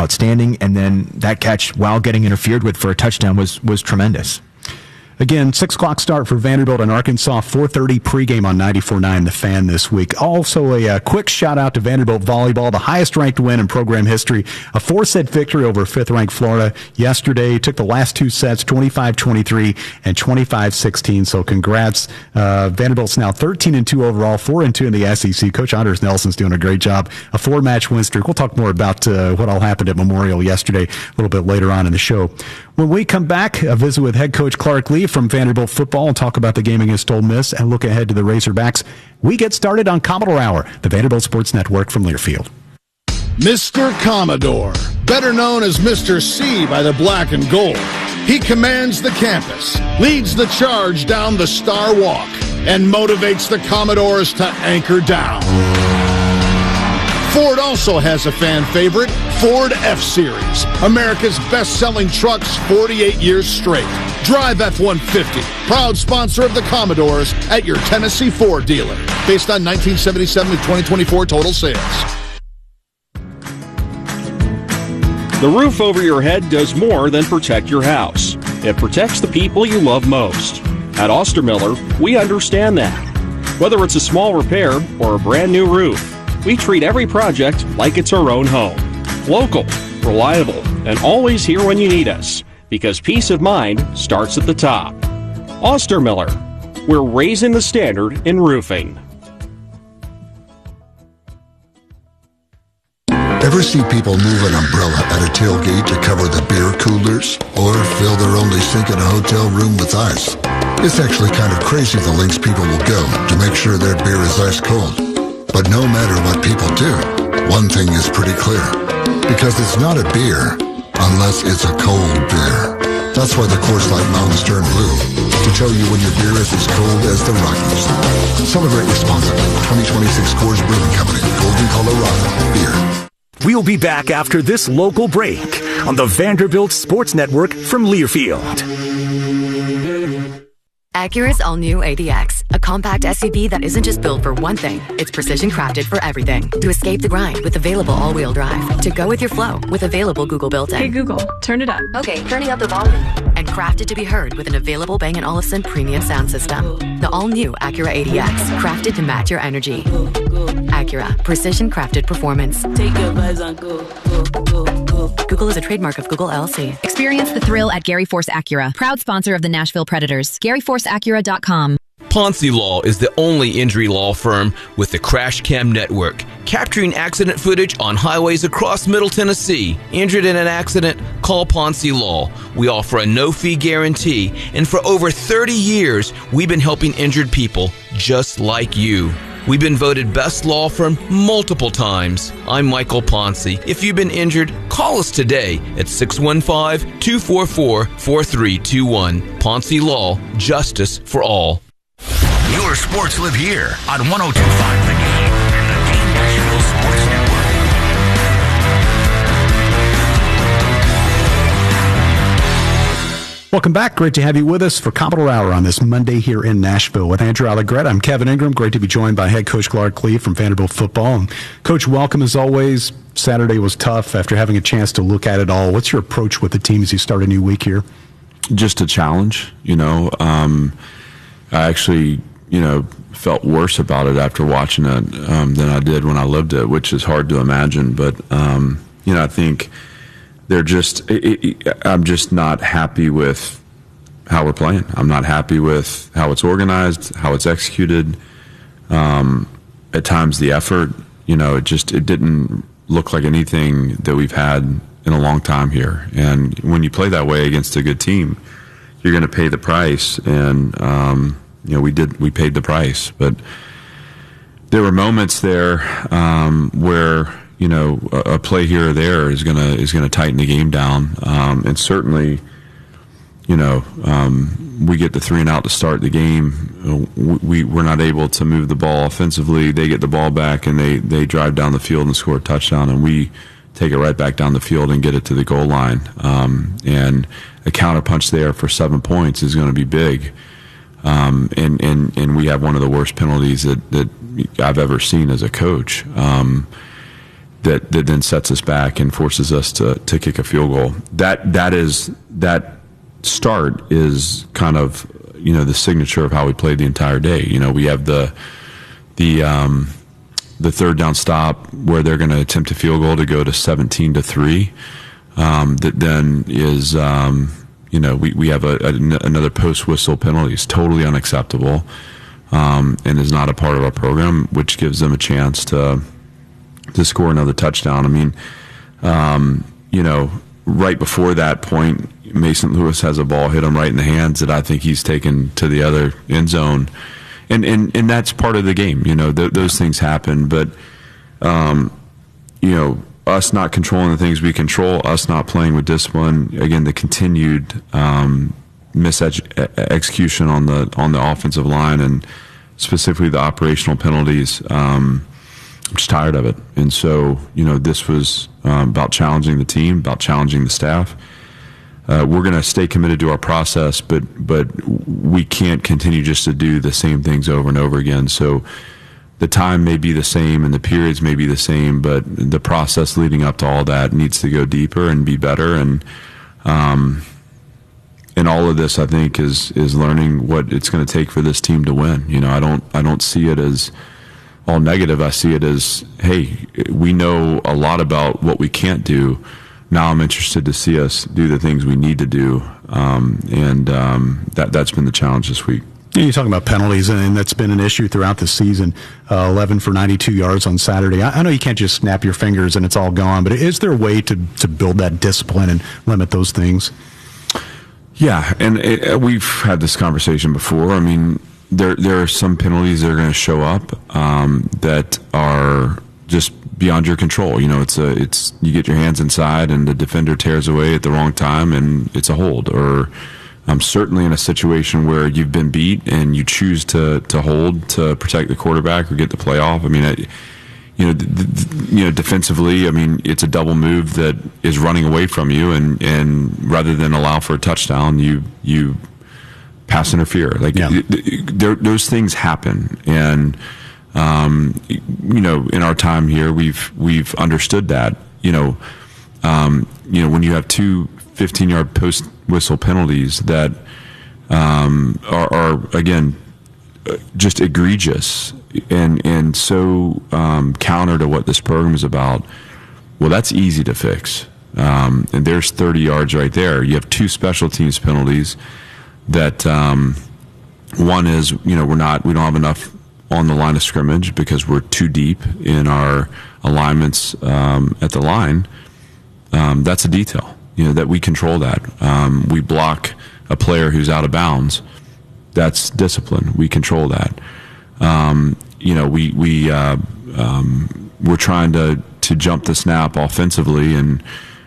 outstanding, and then that catch, while getting interfered with for a touchdown, was tremendous. Again, 6 o'clock start for Vanderbilt and Arkansas, 4:30 pregame on 94.9 The Fan this week. Also, a quick shout-out to Vanderbilt volleyball, the highest-ranked win in program history, a 4-set victory over 5th-ranked Florida yesterday. Took the last 2 sets, 25-23 and 25-16, so congrats. Vanderbilt's now 13-2 overall, 4-2 in the SEC. Coach Anders Nelson's doing a great job. A 4-match win streak. We'll talk more about what all happened at Memorial yesterday a little bit later on in the show. When we come back, a visit with head coach Clark Lea from Vanderbilt football and talk about the game against Ole Miss and look ahead to the Razorbacks. We get started on Commodore Hour, the Vanderbilt Sports Network from Learfield. Mr. Commodore, better known as Mr. C by the black and gold. He commands the campus, leads the charge down the Star Walk, and motivates the Commodores to anchor down. Ford also has a fan favorite, Ford F-Series, America's best-selling trucks 48 years straight. Drive F-150, proud sponsor of the Commodores at your Tennessee Ford dealer, based on 1977 to 2024 total sales. The roof over your head does more than protect your house. It protects the people you love most. At Ostermiller, we understand that. Whether it's a small repair or a brand new roof, we treat every project like it's our own home. Local, reliable, and always here when you need us. Because peace of mind starts at the top. Ostermiller, we're raising the standard in roofing. Ever see people move an umbrella at a tailgate to cover the beer coolers? Or fill their only sink in a hotel room with ice? It's actually kind of crazy the lengths people will go to make sure their beer is ice cold. But no matter what people do, one thing is pretty clear. Because it's not a beer unless it's a cold beer. That's why the Coors Light Mountains turn blue. To tell you when your beer is as cold as the Rockies. Celebrate responsibly. 2026 Coors Brewing Company. Golden, Colorado. Beer. We'll be back after this local break on the Vanderbilt Sports Network from Learfield. Acura's all-new ADX, a compact SUV that isn't just built for one thing, it's precision crafted for everything. To escape the grind with available all-wheel drive. To go with your flow with available Google built-in. Hey Google, turn it up. Okay, turning up the volume. And crafted to be heard with an available Bang & Olufsen premium sound system. The all-new Acura ADX, crafted to match your energy. Acura, precision crafted performance. Take your vibes on go, go, go, go. Google is a trademark of Google LLC. Experience the thrill at Gary Force Acura, proud sponsor of the Nashville Predators. GaryForceAcura.com. Ponce Law is the only injury law firm with the Crash Cam Network, capturing accident footage on highways across Middle Tennessee. Injured in an accident? Call Ponce Law. We offer a no-fee guarantee, and for over 30 years, we've been helping injured people just like you. We've been voted best law firm multiple times. I'm Michael Ponce. If you've been injured, call us today at 615-244-4321. Ponce Law, justice for all. Your sports live here on 102.5 The Game and the Game Nashville Sports Network. Welcome back. Great to have you with us for Commodore Hour on this Monday here in Nashville. With Andrew Allegret, I'm Kevin Ingram. Great to be joined by head coach Clark Lea from Vanderbilt football. And Coach, welcome as always. Saturday was tough after having a chance to look at it all. What's your approach with the team as you start a new week here? Just a challenge, I actually, felt worse about it after watching it than I did when I lived it, which is hard to imagine. But, I think I'm just not happy with how we're playing. I'm not happy with how it's organized, how it's executed. At times the effort, it didn't look like anything that we've had in a long time here. And when you play that way against a good team, you're going to pay the price. And, we paid the price. But there were moments there where, a play here or there is gonna tighten the game down. And certainly, we get the 3 and out to start the game. We're not able to move the ball offensively. They get the ball back and they drive down the field and score a touchdown, and we take it right back down the field and get it to the goal line. And a counterpunch there for 7 points is going to be big. And we have one of the worst penalties that I've ever seen as a coach. that then sets us back and forces us to kick a field goal. That start is kind of, the signature of how we played the entire day. We have the third down stop where they're going to attempt a field goal to go to 17-3. That then is, we have another post whistle penalty. It's totally unacceptable, and is not a part of our program, which gives them a chance to score another touchdown. I mean, right before that point, Mason Lewis has a ball hit him right in the hands that I think he's taken to the other end zone. And that's part of the game. Those things happen. But, us not controlling the things we control, us not playing with discipline, again, the continued execution on the offensive line and specifically the operational penalties, I'm just tired of it. And so, this was about challenging the team, about challenging the staff. We're going to stay committed to our process, but we can't continue just to do the same things over and over again. So the time may be the same and the periods may be the same, but the process leading up to all that needs to go deeper and be better. And all of this, I think, is learning what it's going to take for this team to win. I don't see it as all negative. I see it as, hey, we know a lot about what we can't do. Now I'm interested to see us do the things we need to do, and that's been the challenge this week. You're talking about penalties, and that's been an issue throughout the season. 11 for 92 yards on Saturday. I know you can't just snap your fingers and it's all gone, but is there a way to build that discipline and limit those things? Yeah, and we've had this conversation before. I mean, there are some penalties that are going to show up that are just beyond your control. It's you get your hands inside and the defender tears away at the wrong time and it's a hold. Or certainly in a situation where you've been beat and you choose to hold to protect the quarterback or get the play off. I mean, defensively, I mean, it's a double move that is running away from you, and rather than allow for a touchdown, you pass interfere. Those things happen, and in our time here, we've understood that. When you have two 15-yard post whistle penalties that are again just egregious and so counter to what this program is about, well, that's easy to fix. And there's 30 yards right there. You have two special teams penalties that one is, we don't have enough on the line of scrimmage because we're too deep in our alignments at the line. That's a detail, that we control that. We block a player who's out of bounds. That's discipline. We control that. We're trying to jump the snap offensively, and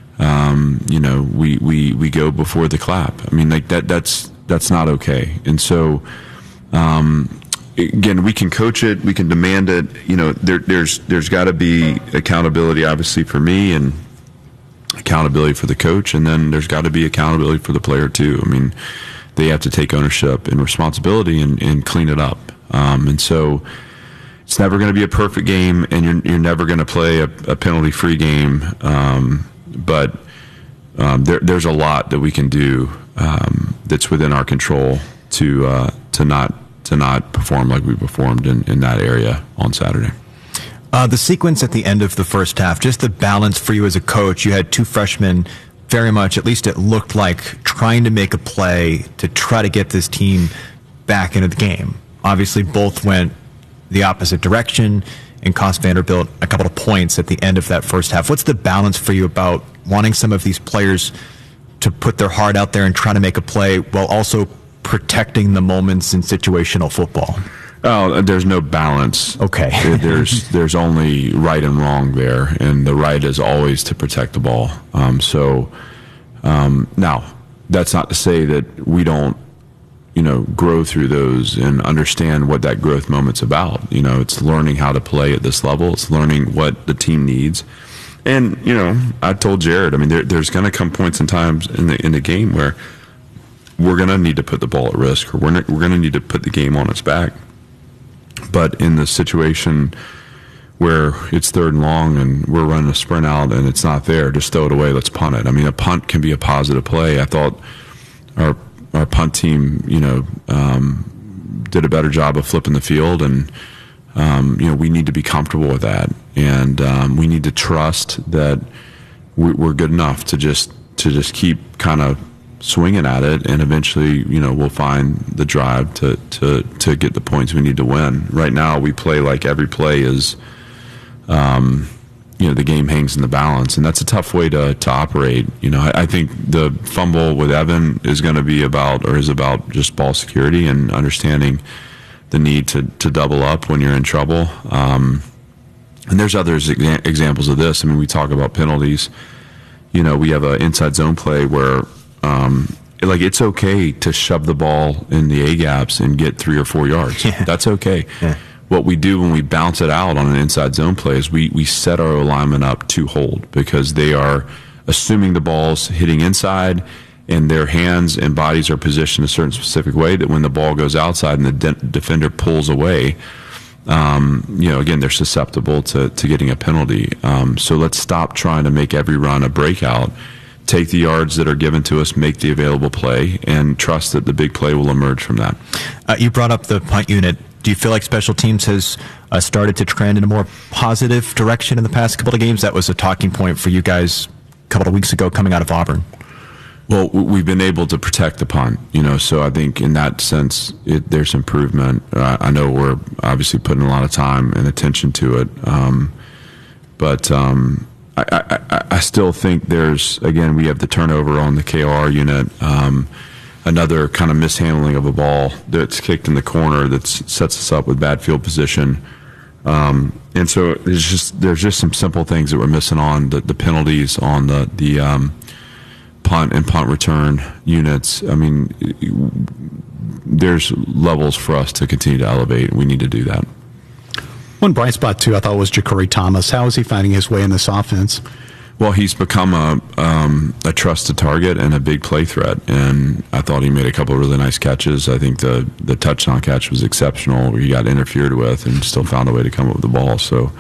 we go before the clap. I mean, that's not okay. And so again, we can coach it, we can demand it. There's got to be accountability, obviously, for me, and accountability for the coach, and then there's got to be accountability for the player too. I mean, they have to take ownership and responsibility and clean it up. And so it's never going to be a perfect game, and you're never going to play a penalty-free game. But there's a lot that we can do that's within our control to not perform like we performed in that area on Saturday. The sequence at the end of the first half, just the balance for you as a coach. You had two freshmen very much, at least it looked like, trying to make a play to try to get this team back into the game. Obviously, both went the opposite direction and cost Vanderbilt a couple of points at the end of that first half. What's the balance for you about wanting some of these players to put their heart out there and try to make a play while also protecting the moments in situational football? Oh, there's no balance. Okay. There's only right and wrong there, and the right is always to protect the ball. Now, that's not to say that we don't, grow through those and understand what that growth moment's about. It's learning how to play at this level. It's learning what the team needs. And, I told Jared, I mean, there's going to come points and times in the game where we're going to need to put the ball at risk, or we're going to need to put the game on its back. But in the situation where it's 3rd and long and we're running a sprint out and it's not there, just throw it away, let's punt it. I mean, a punt can be a positive play. I thought our punt team, did a better job of flipping the field, and we need to be comfortable with that, and we need to trust that we're good enough to just keep kind of swinging at it, and eventually, we'll find the drive to get the points we need to win. Right now, we play like every play is, the game hangs in the balance, and that's a tough way to operate. I think the fumble with Evan is about just ball security and understanding the need to double up when you're in trouble. And there's other examples of this. I mean, we talk about penalties. We have an inside zone play where, it's okay to shove the ball in the A gaps and get 3 or 4 yards. Yeah. That's okay. Yeah. What we do when we bounce it out on an inside zone play is we set our alignment up to hold, because they are assuming the ball's hitting inside and their hands and bodies are positioned a certain specific way that when the ball goes outside and the defender pulls away, again, they're susceptible to getting a penalty. So let's stop trying to make every run a breakout. Take the yards that are given to us, make the available play, and trust that the big play will emerge from that. You brought up the punt unit. Do you feel like special teams has started to trend in a more positive direction in the past couple of games? That was a talking point for you guys a couple of weeks ago coming out of Auburn. Well, we've been able to protect the punt, so I think in that sense there's improvement. I know we're obviously putting a lot of time and attention to it, but I still think we have the turnover on the KR unit, another kind of mishandling of a ball that's kicked in the corner that sets us up with bad field position. And so there's just some simple things that we're missing on the penalties on the punt and punt return units. I mean, there's levels for us to continue to elevate. We need to do that. One bright spot, too, I thought was Ja'Cory Thomas. How is he finding his way in this offense? Well, he's become a trusted target and a big play threat, and I thought he made a couple of really nice catches. I think the touchdown catch was exceptional, where he got interfered with and still found a way to come up with the ball. So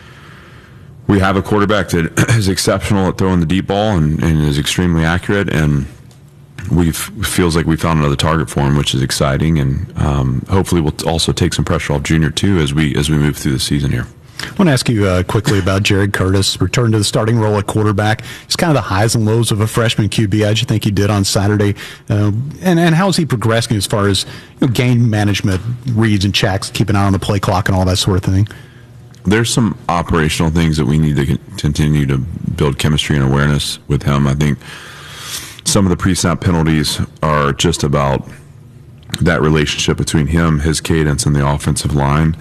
we have a quarterback that is exceptional at throwing the deep ball and is extremely accurate, and feels like we found another target for him, which is exciting, and hopefully we'll also take some pressure off Junior too as we move through the season here. I want to ask you quickly about Jared Curtis, return to the starting role at quarterback. It's kind of the highs and lows of a freshman QB. How'd you think he did on Saturday? And how is he progressing as far as game management, reads and checks, keeping an eye on the play clock and all that sort of thing? There's some operational things that we need to continue to build chemistry and awareness with him. I think some of the pre-snap penalties are just about that relationship between him, his cadence, and the offensive line.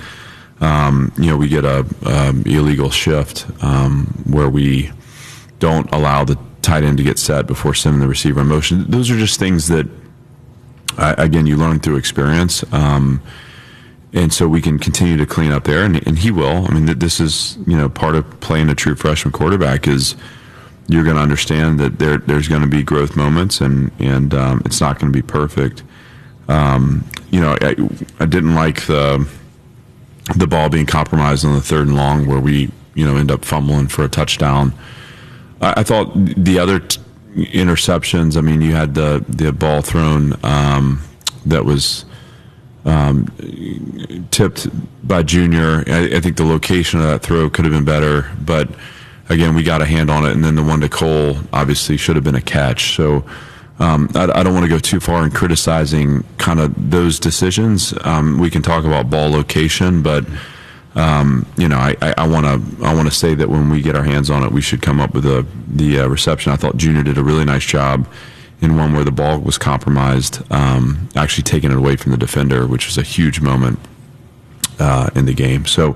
We get a illegal shift where we don't allow the tight end to get set before sending the receiver in motion. Those are just things that, again, you learn through experience. And so we can continue to clean up there, and he will. I mean, this is, part of playing a true freshman quarterback is you're going to understand that there's going to be growth moments, and it's not going to be perfect. I didn't like the ball being compromised on the 3rd and long where we, end up fumbling for a touchdown. I thought the other interceptions, I mean, you had the ball thrown that was tipped by Junior. I think the location of that throw could have been better, but again, we got a hand on it, and then the one to Cole obviously should have been a catch. So I don't want to go too far in criticizing kind of those decisions. We can talk about ball location, but I want to say that when we get our hands on it, we should come up with the reception. I thought Junior did a really nice job in one where the ball was compromised, actually taking it away from the defender, which was a huge moment in the game. So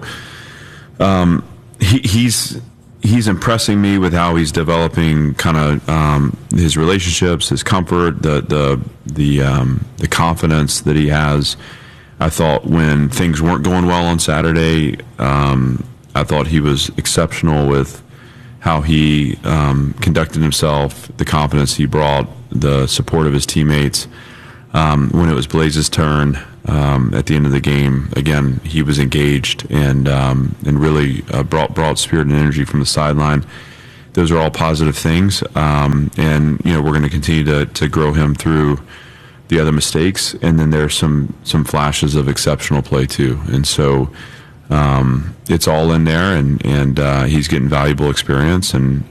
he's impressing me with how he's developing kind of his relationships, his comfort, the confidence that he has. I thought when things weren't going well on Saturday, I thought he was exceptional with how he conducted himself, the confidence he brought, the support of his teammates. When it was Blaze's turn, at the end of the game, again, he was engaged and really brought spirit and energy from the sideline. Those are all positive things, and we're going to continue to grow him through the other mistakes, and then there's some flashes of exceptional play too, and so it's all in there, and he's getting valuable experience, and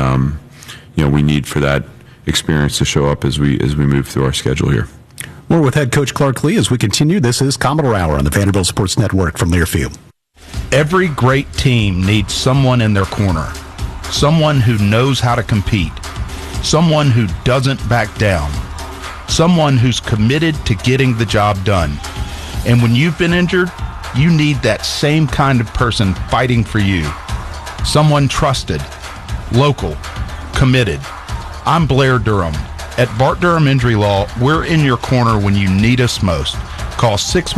we need for that experience to show up as we move through our schedule here. We're with head coach Clark Lea as we continue. This is Commodore Hour on the Vanderbilt Sports Network from Learfield. Every great team needs someone in their corner, someone who knows how to compete, someone who doesn't back down, someone who's committed to getting the job done. And when you've been injured, you need that same kind of person fighting for you. Someone trusted, local, committed. I'm Blair Durham. At Bart Durham Injury Law, we're in your corner when you need us most. Call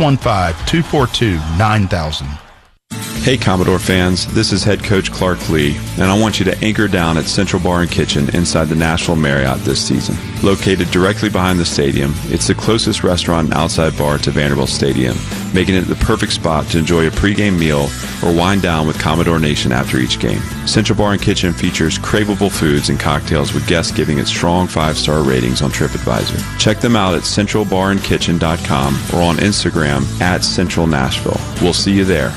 615-242-9000. Hey Commodore fans, this is head coach Clark Lea, and I want you to anchor down at Central Bar and Kitchen inside the Nashville Marriott this season. Located directly behind the stadium, it's the closest restaurant and outside bar to Vanderbilt Stadium, making it the perfect spot to enjoy a pregame meal or wind down with Commodore Nation after each game. Central Bar and Kitchen features craveable foods and cocktails with guests giving it strong 5-star ratings on TripAdvisor. Check them out at centralbarandkitchen.com or on Instagram at Central Nashville. We'll see you there.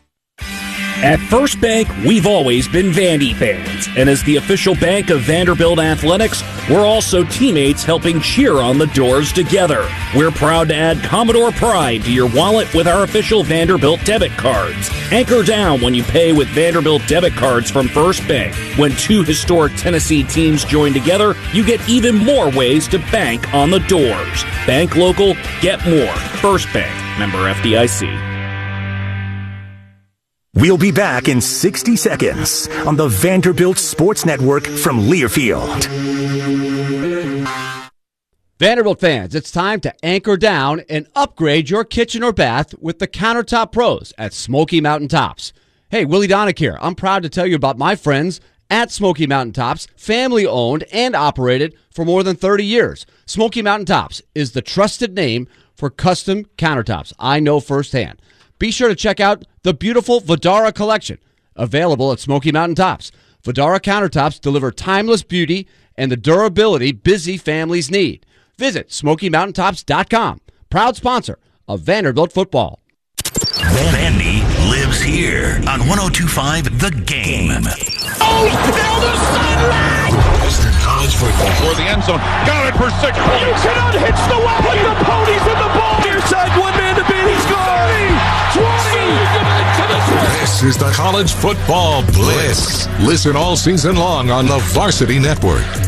At First Bank, we've always been Vandy fans, and as the official bank of Vanderbilt Athletics, we're also teammates helping cheer on the Doors together. We're proud to add Commodore Pride to your wallet with our official Vanderbilt debit cards. Anchor down when you pay with Vanderbilt debit cards from First Bank. When two historic Tennessee teams join together, you get even more ways to bank on the Doors. Bank local, get more. First Bank, member FDIC. We'll be back in 60 seconds on the Vanderbilt Sports Network from Learfield. Vanderbilt fans, it's time to anchor down and upgrade your kitchen or bath with the Countertop Pros at Smoky Mountain Tops. Hey, Willie Donick here. I'm proud to tell you about my friends at Smoky Mountain Tops, family owned and operated for more than 30 years. Smoky Mountain Tops is the trusted name for custom countertops. I know firsthand. Be sure to check out the beautiful Vidara collection, available at Smoky Mountain Tops. Vidara countertops deliver timeless beauty and the durability busy families need. Visit SmokyMountainTops.com, proud sponsor of Vanderbilt football. Vandy lives here on 102.5 The Game. Oh, down the sideline! Western College football. For the end zone. Got it for 6 points. You cannot hitch the wagon. Put the ponies in the ball. Near side, one man to beat. He's gone. 20. This is the College Football Blitz. Listen all season long on the Varsity Network.